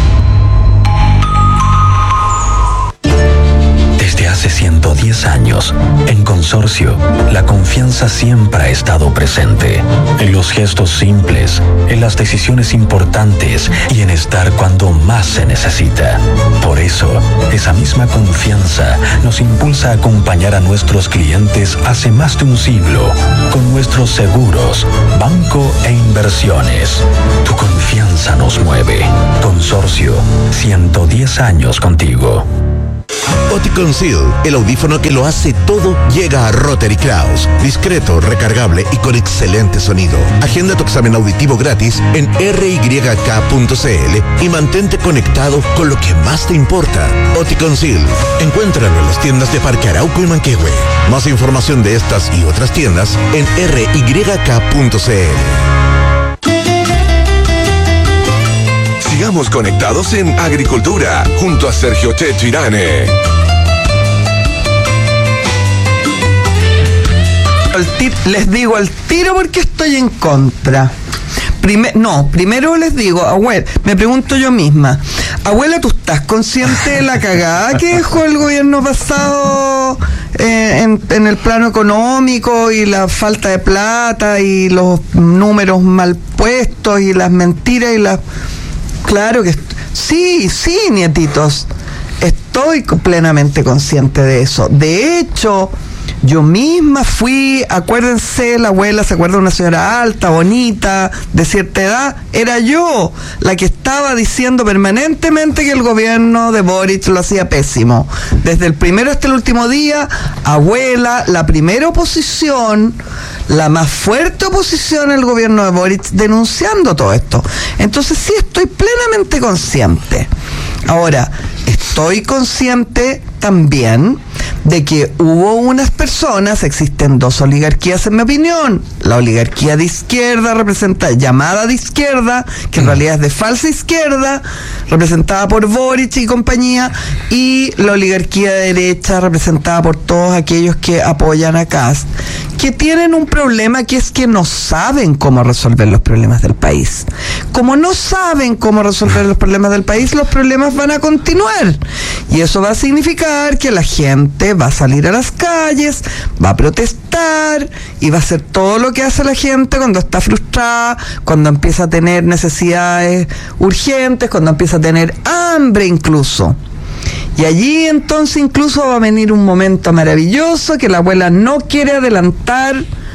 Desde hace 110 años, en Consorcio, la confianza siempre ha estado presente. En los gestos simples, en las decisiones importantes y en estar cuando más se necesita. Por eso, esa misma confianza nos impulsa a acompañar a nuestros clientes hace más de un siglo con nuestros seguros, banco e inversiones. Tu confianza nos mueve. Consorcio, 110 años contigo. Oticon Seal, el audífono que lo hace todo, llega a Rotary Kraus. Discreto, recargable y con excelente sonido. Agenda tu examen auditivo gratis en ryk.cl y mantente conectado con lo que más te importa. Oticon Seal. Encuéntralo en las tiendas de Parque Arauco y Manquehue. Más información de estas y otras tiendas en ryk.cl. Sigamos conectados en Agricultura, junto a Sergio Chechirane. Les digo al tiro porque estoy en contra. Primero les digo, abuela, me pregunto yo misma, abuela, ¿tú estás consciente de la cagada que dejó el gobierno pasado en el plano económico y la falta de plata y los números mal puestos y las mentiras y las... Claro que sí, nietitos, estoy plenamente consciente de eso. De hecho, yo misma fui, acuérdense, la abuela se acuerda de una señora alta, bonita, de cierta edad, era yo la que estaba diciendo permanentemente que el gobierno de Boric lo hacía pésimo. Desde el primero hasta el último día, abuela, la primera oposición, la más fuerte oposición al gobierno de Boric, denunciando todo esto. Entonces sí, estoy plenamente consciente. Ahora, estoy consciente también de que hubo unas personas, existen dos oligarquías en mi opinión, la oligarquía de izquierda llamada de izquierda, que en realidad es de falsa izquierda, representada por Boric y compañía, y la oligarquía de derecha representada por todos aquellos que apoyan a Kast, que tienen un problema, que es que no saben cómo resolver los problemas del país. Como no saben cómo resolver los problemas del país, los problemas van a continuar, y eso va a significar que la gente va a salir a las calles, va a protestar y va a hacer todo lo que hace la gente cuando está frustrada, cuando empieza a tener necesidades urgentes, cuando empieza a tener hambre incluso. Y allí entonces incluso va a venir un momento maravilloso que la abuela no quiere adelantar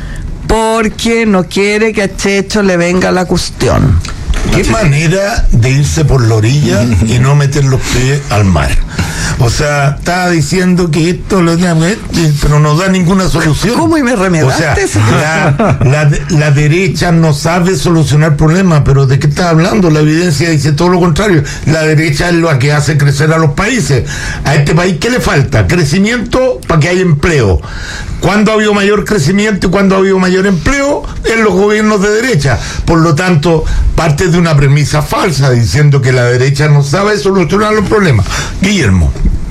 porque no quiere que a Checho le venga la cuestión. Qué manera de irse por la orilla y no meter los pies al mar. O sea, estaba diciendo que esto pero no da ninguna solución. ¿Cómo y me remedaste? O sea, la derecha no sabe solucionar problemas, pero ¿de qué está hablando? La evidencia dice todo lo contrario. La derecha es la que hace crecer a los países. A este país, ¿qué le falta? Crecimiento para que haya empleo. ¿Cuándo ha habido mayor crecimiento y cuándo ha habido mayor empleo? En los gobiernos de derecha. Por lo tanto, parte de una premisa falsa diciendo que la derecha no sabe solucionar los problemas. Guillermo.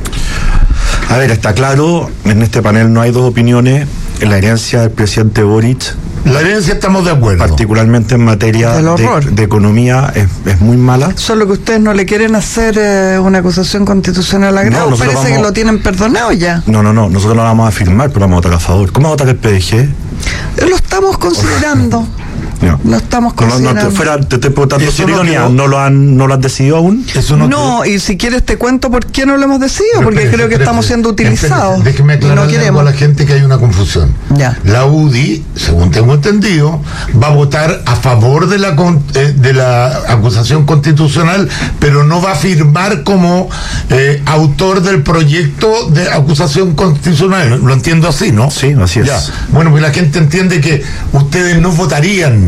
A ver, está claro, en este panel no hay dos opiniones. En la herencia del presidente Boric, la herencia estamos de acuerdo. Particularmente en materia de economía es muy mala. Solo que ustedes no le quieren hacer una acusación constitucional a Grau. Parece que lo tienen perdonado ya. No, nosotros no la vamos a firmar, pero vamos a votar a favor. ¿Cómo va a votar el PDG? Lo estamos considerando. No. Lo estamos considerando. Te estoy preguntando si ¿no lo han decidido aún? Eso no, y si quieres te cuento por qué no lo hemos decidido, porque creo que estamos siendo utilizados. Déjeme aclararle a la gente que hay una confusión. Ya. La UDI, según tengo entendido, va a votar a favor de la acusación constitucional, pero no va a firmar como autor del proyecto de acusación constitucional. Lo entiendo así, ¿no? Sí, así es. Ya. Bueno, pues la gente entiende que ustedes no votarían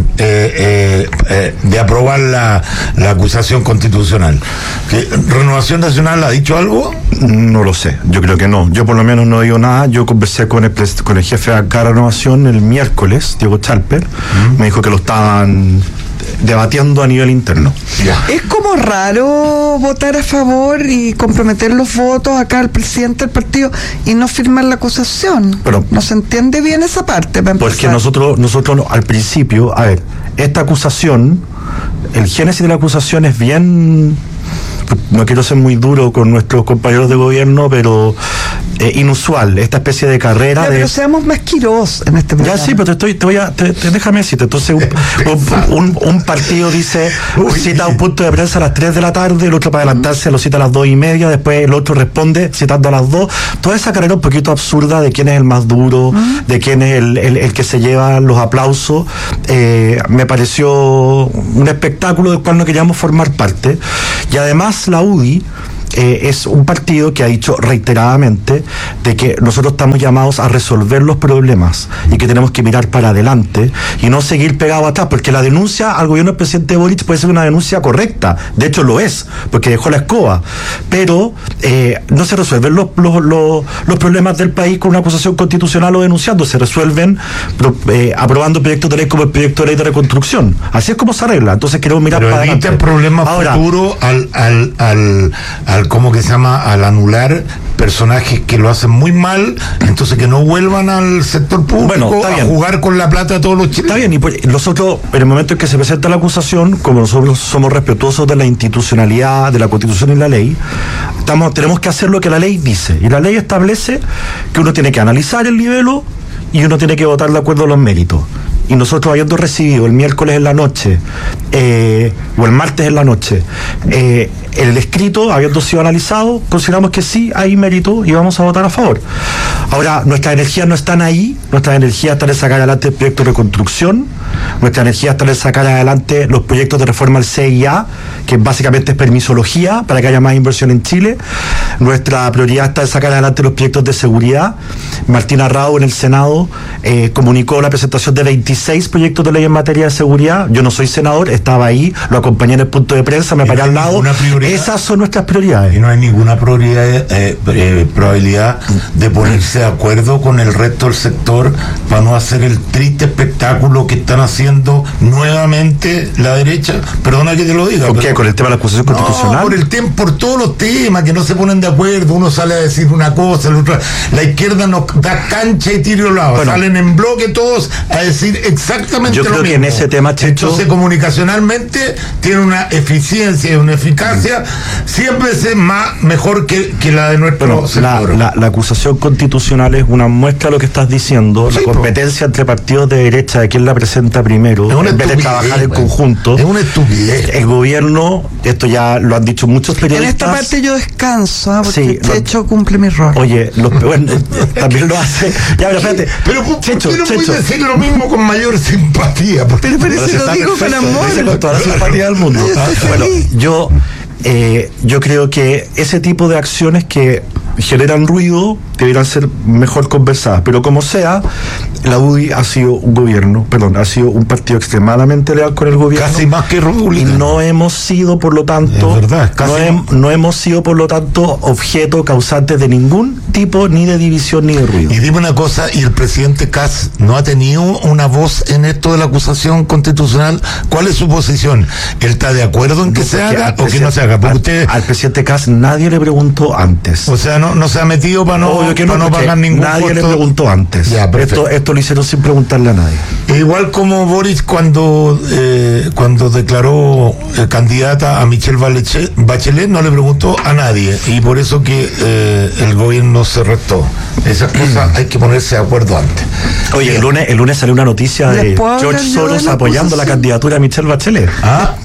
de aprobar la acusación constitucional. ¿Renovación Nacional ha dicho algo? No lo sé, yo creo que no. Yo por lo menos no digo nada. Yo conversé con el jefe de acá de Renovación el miércoles, Diego Chalper, me dijo que lo estaban debatiendo a nivel interno. Es como raro votar a favor y comprometer los votos acá al presidente del partido y no firmar la acusación. Pero no se entiende bien esa parte. Porque nosotros al principio, a ver, esta acusación, el génesis de la acusación es bien, no quiero ser muy duro con nuestros compañeros de gobierno, pero inusual, esta especie de carrera pero seamos más quiros en este programa. Ya sí, pero déjame decirte. Entonces un partido dice, cita un punto de prensa a las 3 de la tarde, el otro para adelantarse lo cita a las 2:30, después el otro responde citando a las 2. Toda esa carrera un poquito absurda de quién es el más duro, de quién es el que se lleva los aplausos, me pareció un espectáculo del cual no queríamos formar parte. Y además la UDI es un partido que ha dicho reiteradamente de que nosotros estamos llamados a resolver los problemas y que tenemos que mirar para adelante y no seguir pegado atrás, porque la denuncia al gobierno del presidente Boric puede ser una denuncia correcta, de hecho lo es, porque dejó la escoba, pero no se resuelven los problemas del país con una acusación constitucional o denunciando, se resuelven aprobando proyectos de ley como el proyecto de ley de reconstrucción. Así es como se arregla. Entonces queremos mirar para adelante. Pero evita problemas futuros al ¿cómo que se llama? Al anular personajes que lo hacen muy mal, entonces que no vuelvan al sector público a jugar con la plata de todos los chilenos. Está bien, y nosotros, en el momento en que se presenta la acusación, como nosotros somos respetuosos de la institucionalidad, de la Constitución y la ley, tenemos que hacer lo que la ley dice, y la ley establece que uno tiene que analizar el libelo y uno tiene que votar de acuerdo a los méritos. Y nosotros, habiendo recibido el miércoles en la noche o el martes en la noche el escrito, habiendo sido analizado, consideramos que sí hay mérito y vamos a votar a favor. Ahora, nuestras energías no están ahí, nuestras energías están en sacar adelante el proyecto de reconstrucción, nuestras energías están en sacar adelante los proyectos de reforma al CIA, que básicamente es permisología para que haya más inversión en Chile. Nuestra prioridad está en sacar adelante los proyectos de seguridad. Martina Rao en el Senado comunicó la presentación de 26 proyectos de ley en materia de seguridad. Yo no soy senador, estaba ahí, lo acompañé en el punto de prensa, me paré al lado. Esas son nuestras prioridades. Y no hay ninguna probabilidad de ponerse de acuerdo con el resto del sector para no hacer el triste espectáculo que están haciendo nuevamente la derecha. Perdona que te lo diga. ¿Con qué? ¿Con el tema de la acusación constitucional? Por todos los temas que no se ponen de acuerdo. Uno sale a decir una cosa, la izquierda nos da cancha y tiro al lado. Salen en bloque todos a decir exactamente lo mismo. Yo creo que en ese tema, Checho, entonces comunicacionalmente tiene una eficiencia y una eficacia 100 veces mejor que la de nuestro sector. La acusación constitucional es una muestra de lo que estás diciendo, la competencia entre partidos de derecha de quién la presenta primero, en vez de trabajar en conjunto. Es una estupidez. El gobierno, esto ya lo han dicho muchos periodistas. En esta parte yo descanso, porque Checho cumple mi rol. Oye, también lo hace. Ya, pero espérate. Pero Checho, no puedes decir lo mismo con mayor simpatía. Pero si lo digo con amor. Con toda la simpatía del mundo. Bueno, yo creo que ese tipo de acciones que generan ruido deberán ser mejor conversadas, pero como sea, la UDI ha sido un partido extremadamente leal con el gobierno, casi más que republicano, y no hemos sido por lo tanto no hemos sido por lo tanto objeto causante de ningún tipo ni de división ni de ruido. Y dime una cosa, ¿y el presidente Kast no ha tenido una voz en esto de la acusación constitucional? ¿Cuál es su posición? ¿Él está de acuerdo en que se haga o que no se haga? Porque al presidente Kast nadie le preguntó antes. O sea, no se ha metido para no pagar ningún nadie costo. Le preguntó antes. Ya, esto lo hicieron sin preguntarle a nadie. Igual como Boris cuando declaró candidata a Michelle Bachelet no le preguntó a nadie, y por eso que el gobierno se retó. Esas cosas hay que ponerse de acuerdo antes. Oye, el lunes salió una noticia de George Soros apoyando la candidatura a Michelle Bachelet.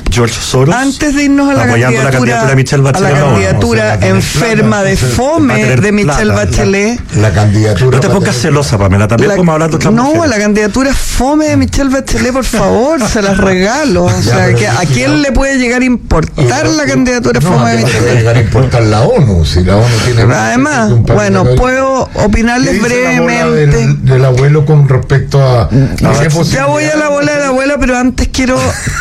George Soros. Antes de irnos a la candidatura de Michelle Bachelet. A la candidatura enferma de fome de Michelle Bachelet. La candidatura. No te pongas celosa, Pamela, también podemos hablar de otras mujeres. No, la candidatura fome de Michelle Bachelet, por favor, se las regalo. O sea, ¿a quién le puede llegar a importar la candidatura fome de Michelle? Le puede llegar a importar la ONU, si la ONU tiene... Además, bueno, puedo opinarles brevemente. Del abuelo con respecto a... Ya voy a la bola de la abuela, pero antes quiero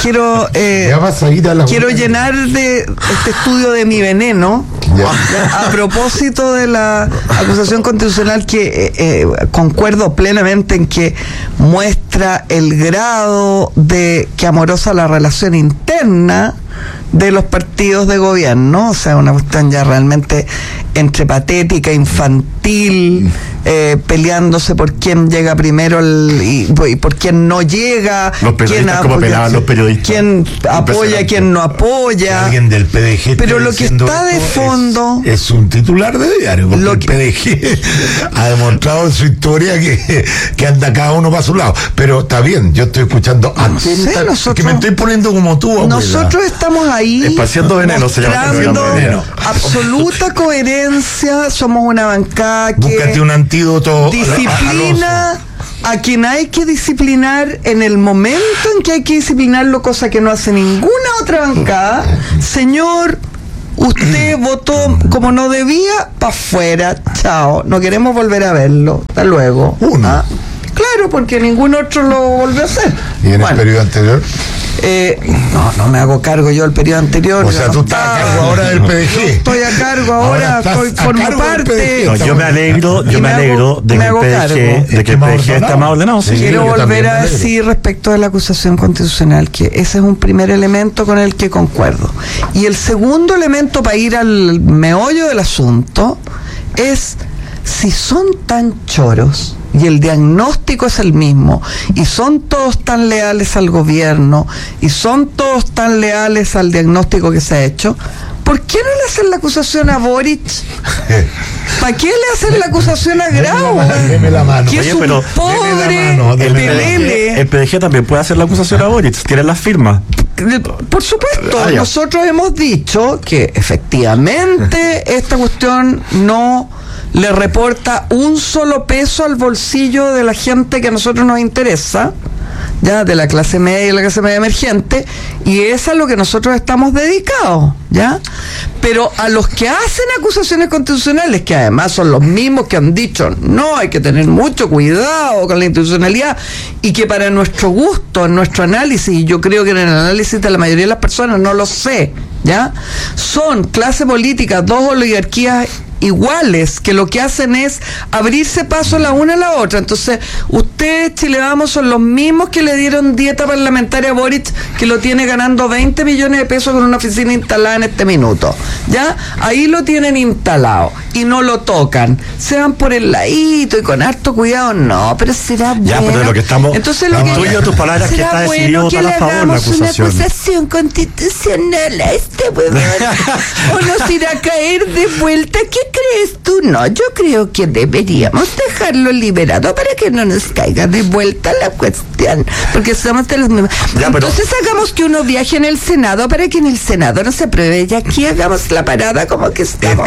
llenar de este estudio de mi veneno. A propósito de la acusación constitucional, que concuerdo plenamente en que muestra el grado de que amorosa la relación interna de los partidos de gobierno, o sea, una cuestión ya realmente entre patética, infantil, peleándose por quién llega primero y por quién no llega, los periodistas, como peleaban los periodistas, quién apoya, quién no apoya. Alguien del PDG, pero lo que está de fondo es un titular de diario, porque el PDG ha demostrado en su historia que anda cada uno para su lado. Pero está bien, yo estoy escuchando atenta, que me estoy poniendo como tú, abuela. Nosotros estamos ahí esparciendo veneno, mostrando absoluta coherencia. Somos una bancada que búscate un antídoto, disciplina a quien hay que disciplinar en el momento en que hay que disciplinarlo, cosa que no hace ninguna otra bancada. Señor, usted votó como no debía, para afuera, chao, no queremos volver a verlo, hasta luego. Claro, porque ningún otro lo volvió a hacer. ¿Y en el periodo anterior? No me hago cargo yo del periodo anterior. O sea, tú estás a cargo ahora del PDG. Yo estoy a cargo ahora formo parte. No, yo me alegro de que el PDG está más ordenado. Sí, quiero volver a decir respecto de la acusación constitucional que ese es un primer elemento con el que concuerdo. Y el segundo elemento, para ir al meollo del asunto, es si son tan choros y el diagnóstico es el mismo, y son todos tan leales al gobierno, y son todos tan leales al diagnóstico que se ha hecho, ¿por qué no le hacen la acusación a Boric? ¿Para qué le hacen la acusación a Grau? Deme la mano. Que es un pobre pelele. El PDG también puede hacer la acusación a Boric, tienen las firmas. Por supuesto, nosotros hemos dicho que efectivamente esta cuestión no le reporta un solo peso al bolsillo de la gente que a nosotros nos interesa, ya, de la clase media y la clase media emergente, y es a lo que nosotros estamos dedicados, ya. Pero a los que hacen acusaciones constitucionales, que además son los mismos que han dicho no, hay que tener mucho cuidado con la institucionalidad, y que para nuestro gusto, en nuestro análisis, y yo creo que en el análisis de la mayoría de las personas, no lo sé, ya, son clase política, dos oligarquías iguales, que lo que hacen es abrirse paso la una a la otra. Entonces, ustedes, Chile Vamos, son los mismos que le dieron dieta parlamentaria a Boric, que lo tiene ganando 20 millones de pesos con una oficina instalada en este minuto. ¿Ya? Ahí lo tienen instalado y no lo tocan. Se van por el ladito y con harto cuidado. No, pero será bueno. Ya, pero lo que estamos... Entonces, lo que tuyo, tus palabras, que está decidido votar a favor la acusación. Una acusación constitucional a este huevón. ¿O nos irá a caer de vuelta? ¿Qué crees tú? No, yo creo que deberíamos dejarlo liberado para que no nos caiga de vuelta la cuestión, porque somos de los mismos. Entonces hagamos que uno viaje en el Senado para que en el Senado no se apruebe, y aquí hagamos la parada como que estamos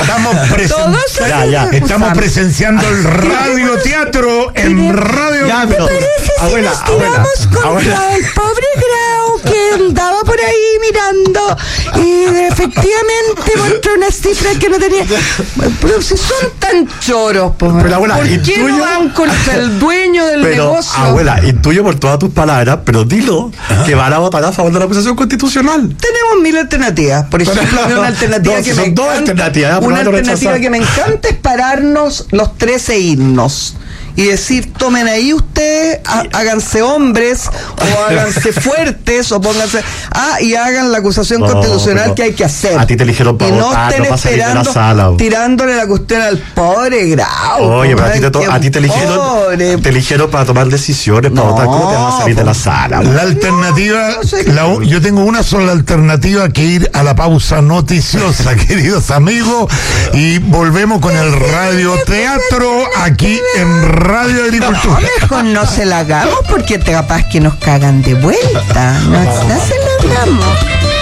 presenciando el radioteatro en radio. ¿Me parece si nos tiramos contra el pobre Grau, que andaba por ahí mirando y efectivamente mostró una cifra que no tenía? Pero si son tan choros, ¿por qué no van contra el dueño del negocio? Abuela, intuyo por todas tus palabras, pero dilo que van a votar a favor de la acusación constitucional. Tenemos 1000 alternativas. Por ejemplo, una alternativa que me encanta es pararnos los 13 himnos y decir, tomen ahí ustedes, háganse hombres o háganse fuertes o pónganse y hagan la acusación constitucional que hay que hacer. A ti te eligieron para votar, no estén esperando, tirándole la cuestión al pobre Grau. Oye, pero a ti te eligieron para tomar decisiones, para votar. ¿Cómo te vas a salir de la sala? La alternativa, yo tengo una sola alternativa, que ir a la pausa noticiosa, queridos amigos, y volvemos con el radioteatro aquí en Radio Agricultura. Mejor no se la hagamos, porque capaz que nos cagan de vuelta. No se la hagamos.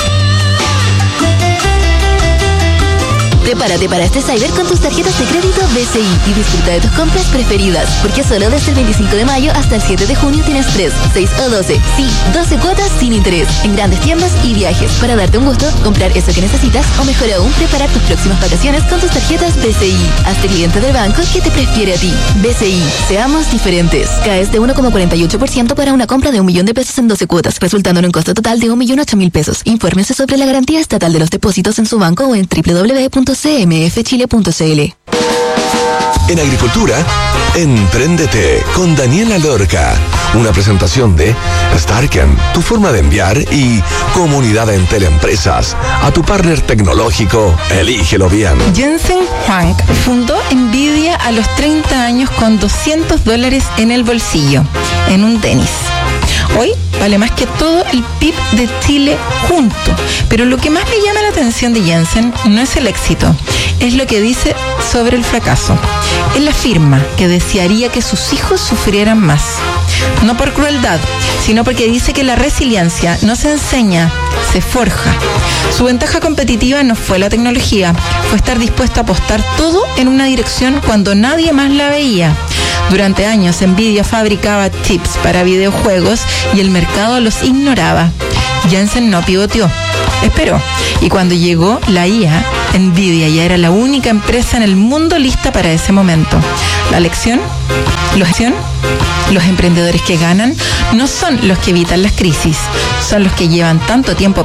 Prepárate para este Cyber con tus tarjetas de crédito BCI y disfruta de tus compras preferidas, porque solo desde el 25 de mayo hasta el 7 de junio tienes 3, 6 o 12, sí, 12 cuotas sin interés en grandes tiendas y viajes para darte un gusto, comprar eso que necesitas o mejor aún, preparar tus próximas vacaciones con tus tarjetas BCI. Hazte cliente del banco que te prefiere a ti. BCI, seamos diferentes. CAES de 1,48% para una compra de $1.000.000 en 12 cuotas, resultando en un costo total de $1.008.000. Infórmese sobre la garantía estatal de los depósitos en su banco o en www.cmfchile.cl. En Agricultura, Empréndete con Daniela Lorca. Una presentación de Starken, tu forma de enviar, y Comunidad en Teleempresas. A tu partner tecnológico, elígelo bien. Jensen Huang fundó Nvidia a los 30 años con $200 en el bolsillo, en un tenis. Hoy vale más que todo el PIB de Chile junto. Pero lo que más me llama la atención de Jensen no es el éxito, es lo que dice sobre el fracaso. Él afirma que desearía que sus hijos sufrieran más. No por crueldad, sino porque dice que la resiliencia no se enseña, se forja. Su ventaja competitiva no fue la tecnología, fue estar dispuesto a apostar todo en una dirección cuando nadie más la veía. Durante años, Nvidia fabricaba chips para videojuegos y el mercado los ignoraba. Jensen no pivoteó, esperó. Y cuando llegó la IA, Nvidia ya era la única empresa en el mundo lista para ese momento. La lección, los emprendedores que ganan no son los que evitan las crisis, son los que llevan tanto tiempo